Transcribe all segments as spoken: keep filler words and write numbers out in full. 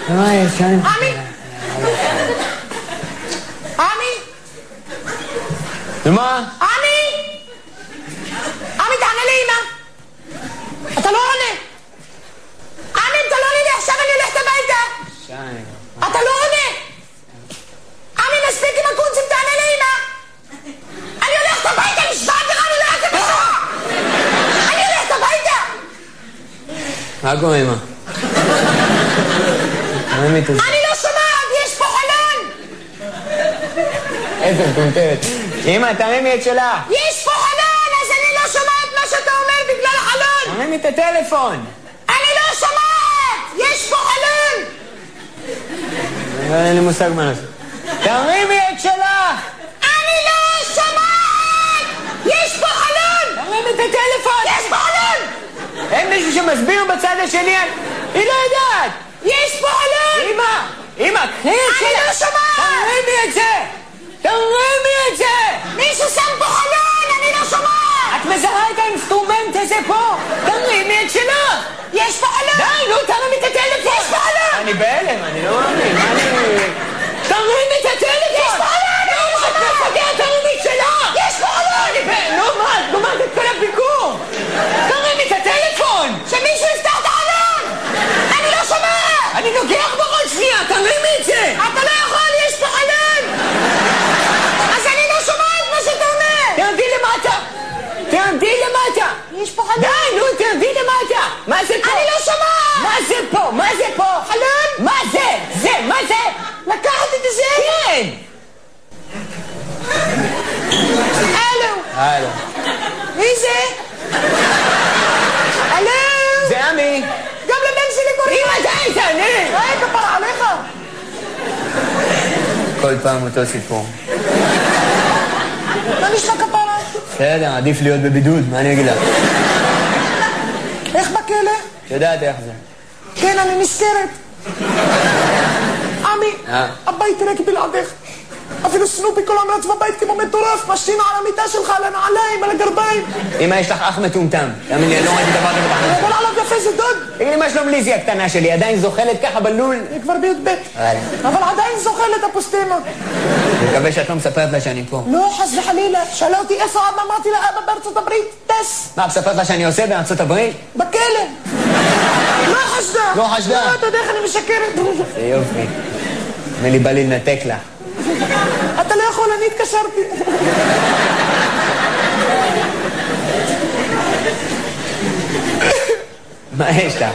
מה יש? עמי! עמי! ומה? עמי! עמי, תענה לאמא! אתה לא עונה! עמי, אתה לא עונה לי, עכשיו אני הולכת הביתה! שי... אתה לא עונה! עמי, מספיק עם הקונצים, תענה לאמא! אני הולכת הביתה, נשבעת לך, אני לא יודעת בשעה! אני הולכת הביתה! מה קורה, אמא? אני לא שומעת, יש פה חלון! איזה מטומטמת. אמא, תרימי את שלה. יש פה חלון, אז אני לא שומעת מה שאתה אומר בגלל החלון! תרימי את הטלפון. אני לא שומעת! יש פה חלון! אין לי מושג מה לעשות. תרימי את שלך! אני לא שומעת! יש פה חלון! תרימי את הטלפון! יש פה חלון! אין מישהו שמסביר בצד השני? היא לא יודעת! יש פה חלון! אמא! אמא, קחי את שלך! אני לא שומעת! תרימי את זה! תרימי את זה! מישהו שם פה חלון! אני לא שומעת! את מזהה את האינסטרומנט הזה פה? תרימי את שלך! יש פה חלון! די, נו, תרימי את הטלפון! יש פה חלון! אני בהלם, אני לא מאמין, מה אני... תרימי את הטלפון! יש פה חלון! אני לא שומעת! את מפגעת, תרימי את שלך! יש פה חלון! אני בהלם, נו מה, את גומרת את כל הביקור! תרימי את הטלפון! שמישהו יפתח את החלון! אני לא שומעת! אני נוגח בראש שנייה, תרימי את זה! אתה לא יכול, יש פה חלון! אז אני לא שומעת מה שאתה אומר! תרדי למטה! תרדי למטה! יש פה חלון! די, נו, תרדי למטה! מה זה פה? אני לא שומעת! מה זה פה? מה זה פה? חלון? מה זה? זה, מה זה? לקחת את זה? כן! הלו! הלו. מי זה? הלו! זה עמי! גם לבן שלי קוראים! אמא, די, תענה! היי, כפרה עליך! כל פעם אותו סיפור. מה נשמע כפרה? בסדר, עדיף להיות בבידוד, מה אני אגיד לך? איך בכלא? את יודעת איך זה. כן, אני נזכרת. עמי, אה? הבית ריק בלעדיך. אפילו סנופי כל המרץ בבית כמו מטורף, משתין על המיטה שלך, על הנעליים, על הגרביים. אמא, יש לך אח מטומטם. תאמין לי, אני לא ראיתי דבר כזה בחיים. אבל עליו יפה זה דוד. תגיד לי, מה שלום ליזי הקטנה שלי? עדיין זוחלת ככה בלול? היא כבר בי"ב. אבל עדיין זוכלת הפוסטמה. אני מקווה שאת לא מספרת לה שאני פה. לא, חס וחלילה. שאלה אותי איפה אבא, אמרתי לה, אבא בארצות הברית, טס. מה, מספרת לה שאני עושה בארצות הברית? בכלא. לא חשדה. לא חשדה. לא, אתה יודע איך אני משקרת. זה יופי. נראה לי בא לי לנתק לה. אתה לא יכול, אני התקשרתי. מה יש לה?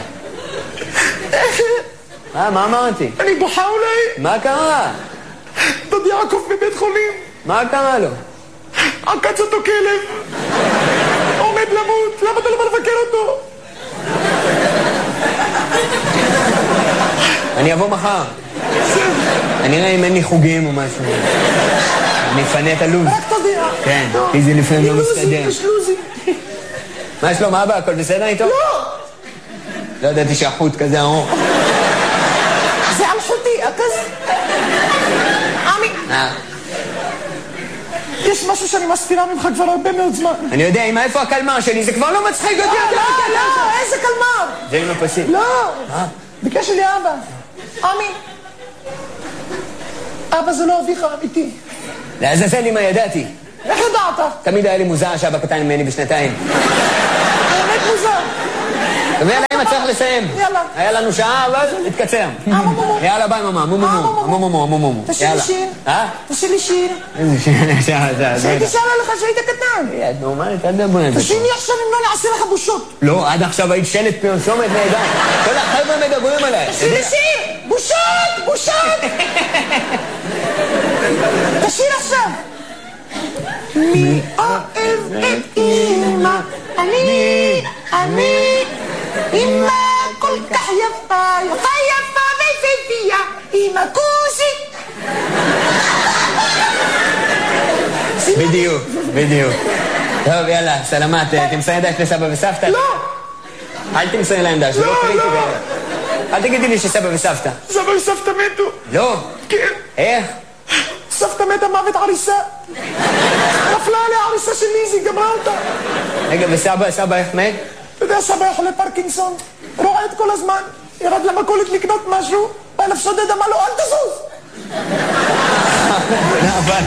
מה, מה אמרתי? אני בוכה אולי. מה קרה? דוד יעקב בבית חולים. מה קרה לו? עקץ אותו כלב. עומד למות. למה אתה לא בא לבקר אותו? אני אבוא מחר. אני אראה אם אין לי חוגים או משהו. אני אפנה את הלו"ז. רק תודיע. כן, כי זה לפעמים לא מסתדר. יש לוזי. מה שלום אבא? הכל בסדר איתו? לא! לא ידעתי שהחוט כזה ארוך. זה אלחוטי, כזה. עמי, אה, יש משהו שאני מסתירה ממך כבר הרבה מאוד זמן. אני יודע, אמא, איפה הקלמר שלי? זה כבר לא מצחיק אותי. לא, לא, לא, איזה קלמר. זה עם הפסים. לא, מה? ביקש לי אבא. עמי, אבא זה לא אביך אמיתי. לעזאזל אמא, ידעתי. איך ידעת? תמיד היה לי מוזר שאבא קטן ממני בשנתיים. באמת מוזר. טוב, יאללה, אמא, צריך לסיים. יאללה. היה לנו שעה, אבל נתקצר. יאללה, ביי, ממה. מו, מו, מו. מו, מו, מו, מו, מו. תשאיר לי שיר. אה? תשאיר לי שיר. איזה שיר, שעה, שעה. שהייתי שרה לך שהיית קטן. את נורמלית, אל תדברי על זה. תשאיר לי עכשיו אם לא נעשה לך בושות. לא, עד עכשיו היית שלט פרסומת נהדר. כל החבר'ה מדברים עליי. תשאיר לי שיר. בושות, בושות. תשאיר עכשיו. מי אוהב את אמא? אני, אני. אמא כל כך יפה, יפה יפה ויפהפייה. אמא כוסי. בדיוק, בדיוק. טוב, יאללה, סלמת, תמסרי דש לסבא וסבתא? לא. אל תמסרי להם דש, זה לא קריטי בערך. אל תגידי לי שסבא וסבתא. סבא וסבתא מתו. לא. כן. איך? סבתא מתה מוות עריסה. נפלה עליה עריסה של ליזי, גמרה אותה. רגע, וסבא, סבא איך מת? אתה יודע, סבא היה חולה פרקינסון. רועד כל הזמן. ירד למכולת לקנות משהו. אלף שודד אמר לו, אל תזוז. אבל...